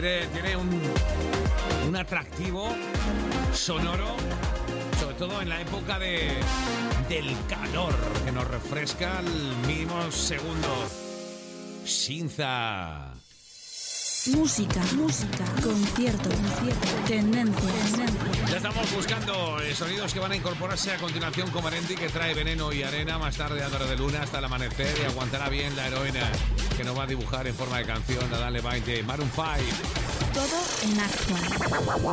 Tiene un atractivo sonoro, sobre todo en la época del calor, que nos refresca al mínimo segundo. Shinza. Música, concierto, tendencia. Ya estamos buscando sonidos que van a incorporarse a continuación como Arendi, que trae Veneno y Arena, más tarde Álvaro de Luna hasta el amanecer, y aguantará bien La Heroína, que nos va a dibujar en forma de canción a darle 20. Maroon 5. Todo en Actual.